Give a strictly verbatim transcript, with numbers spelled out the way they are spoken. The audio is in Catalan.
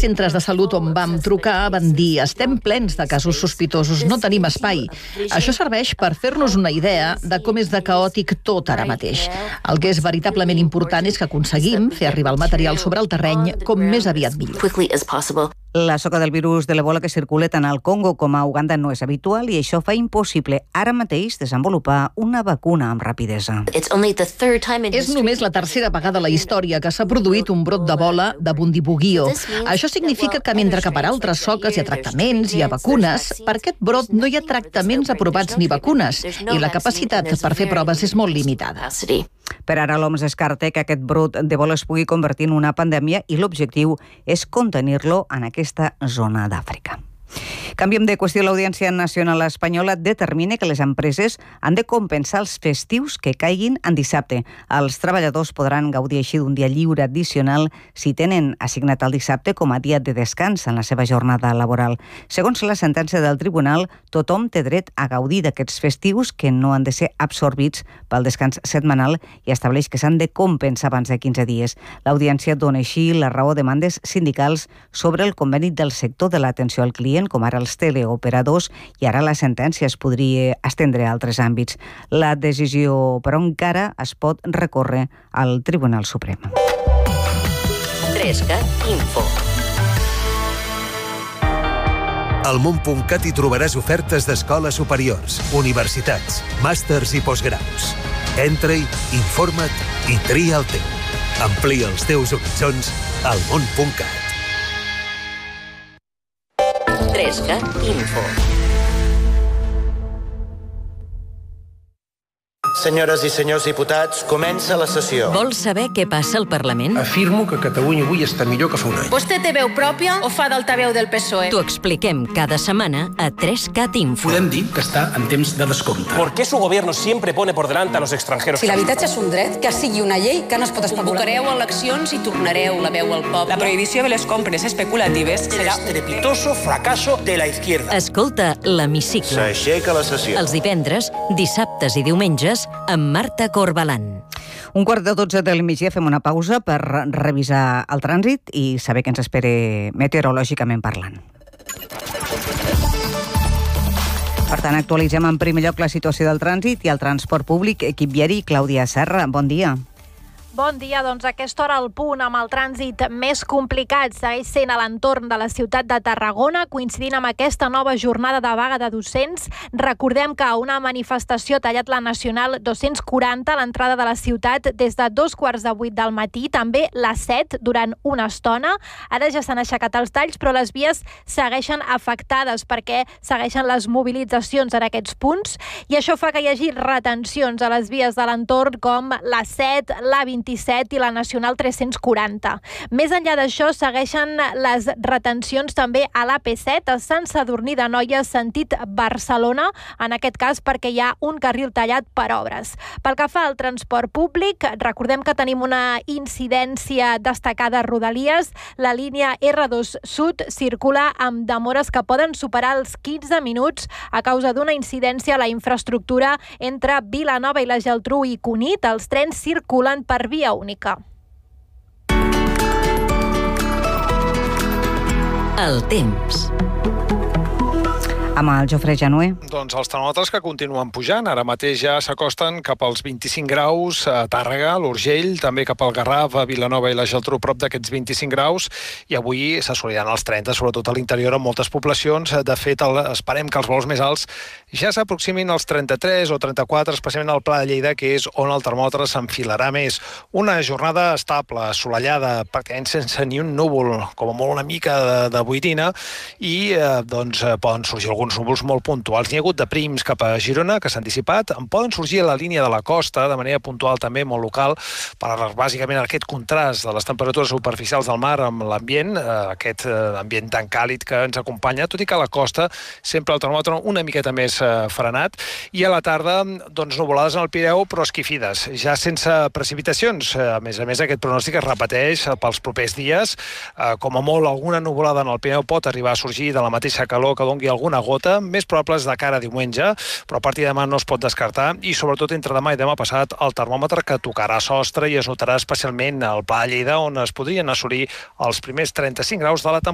centres de salut on vam trucar van dir estem plens de casos sospitosos, no tenim espai. Això serveix per fer-nos una idea de com és de caòtic tot ara mateix. El que és veritablement important és que aconseguim fer arribar el material sobre el terreny com més aviat millor. La soca del virus de l'Ebola que circula tant al Congo com a Uganda no és habitual i això fa impossible ara mateix desenvolupar una vacuna amb rapidesa. És només la tercera vegada a la història que s'ha produït un brot d'Ebola de Bundibugyo. Això significa que mentre que per altres soques hi ha tractaments i hi ha vacunes, per aquest brot no hi ha tractaments aprovats ni vacunes i la capacitat per fer proves és molt limitada. Per ara l'O M S descarta que aquest brot d'Ebola es pugui convertir en una pandèmia i l'objectiu és contenir-lo en aquesta zona d'Àfrica. Canviem de qüestió. L'Audiència Nacional Espanyola determina que les empreses han de compensar els festius que caiguin en dissabte. Els treballadors podran gaudir així d'un dia lliure addicional si tenen assignat el dissabte com a dia de descans en la seva jornada laboral. Segons la sentència del tribunal, tothom té dret a gaudir d'aquests festius que no han de ser absorbits pel descans setmanal i estableix que s'han de compensar abans de quinze dies. L'Audiència dona així la raó a demandes sindicals sobre el conveni del sector de l'atenció al client, com ara els teleoperadors, i ara la sentència es podria estendre a altres àmbits. La decisió, però, encara es pot recórrer al Tribunal Suprem. trescat Info. Al món punt cat hi trobaràs ofertes d'escoles superiors, universitats, màsters i postgraus. Entra-hi, informa't i tria el teu. Amplia els teus horitzons al món punt cat. trescat Info. Senyores i senyors diputats, comença la sessió. Vols saber què passa al Parlament? Afirmo que Catalunya avui està millor que fa un any. Vostè té veu pròpia o fa d'altaveu del P S O E? T'ho expliquem cada setmana a trescat Info. Podem dir que està en temps de descompte. ¿Por qué su gobierno siempre pone por delante a los extranjeros? Si l'habitatge és un dret, que sigui una llei que no es pot especular. Convocareu eleccions i tornareu la veu al poble. La prohibició de les compres especulatives serà el estrepitoso fracaso de la izquierda. Escolta l'Hemicicle. S'aixeca la sessió. Els divendres, dissabtes i diumenges amb Marta Corbalán. Un quart de dotze del migdia fem una pausa per revisar el trànsit i saber què ens espera meteorològicament parlant. Per tant, actualitzem en primer lloc la situació del trànsit i el transport públic. Equip viari, Clàudia Serra, bon dia. Bon dia, doncs a aquesta hora al punt amb el trànsit més complicat segueix sent a l'entorn de la ciutat de Tarragona, coincidint amb aquesta nova jornada de vaga de docents. Recordem que una manifestació ha tallat la Nacional dos-cents quaranta a l'entrada de la ciutat des de dos quarts de vuit del matí, també la set durant una estona. Ara ja s'han aixecat els talls, però les vies segueixen afectades perquè segueixen les mobilitzacions en aquests punts i això fa que hi hagi retencions a les vies de l'entorn com la set, la vint-i-set i la Nacional tres-cents quaranta. Més enllà d'això, segueixen les retencions també a l'A P set, a Sant Sadurní d'Anoia, sentit Barcelona, en aquest cas perquè hi ha un carril tallat per obres. Pel que fa al transport públic, recordem que tenim una incidència destacada a Rodalies. La línia erre dos Sud circula amb demores que poden superar els quinze minuts a causa d'una incidència a la infraestructura entre Vilanova i la Geltrú i Cunit. Els trens circulen per via única. El temps. Amb el Jofre Janué. Doncs els termòmetres que continuen pujant. Ara mateix ja s'acosten cap als vint-i-cinc graus a Tàrrega, a l'Urgell, també cap al Garraf, a Vilanova i la Geltrú, prop d'aquests vint-i-cinc graus, i avui s'assoliran els trenta, sobretot a l'interior, en moltes poblacions. De fet, el, esperem que els valors més alts ja s'aproximin als trenta-tres o trenta-quatre, especialment al Pla de Lleida, que és on el termòmetre s'enfilarà més. Una jornada estable, assolellada, pràcticament sense ni un núvol, com a molt una mica de, de boirina, i eh, doncs poden sorgir alguns núvols molt puntuals. N'hi ha hagut de prims cap a Girona, que s'han dissipat. En poden sorgir a la línia de la costa, de manera puntual també, molt local, per bàsicament aquest contrast de les temperatures superficials del mar amb l'ambient, aquest ambient tan càlid que ens acompanya, tot i que a la costa sempre el termòmetre una miqueta més frenat, i a la tarda, doncs, nuvolades en el Pireu, però esquifides, ja sense precipitacions. A més a més, aquest pronòstic es repeteix pels propers dies. Com a molt, alguna nuvolada en el Pireu pot arribar a sorgir de la mateixa calor que dongui alguna gota, més probables de cara a diumenge, però a partir de demà no es pot descartar, i sobretot entre demà i demà passat el termòmetre que tocarà sostre i es notarà especialment al Pla de Lleida, on es podrien assolir els primers trenta-cinc graus de la temporada.